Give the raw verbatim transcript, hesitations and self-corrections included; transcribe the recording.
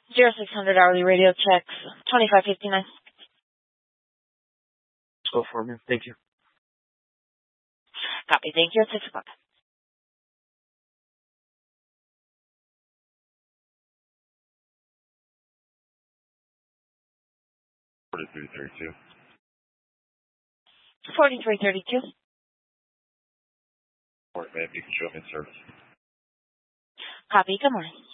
zero six hundred hourly radio checks, twenty-five fifty-nine. Go for me. Thank you. Copy. Thank you. At six o'clock. forty-three thirty-two. forty-three thirty-two. Or maybe you can show me service. Copy. Good morning.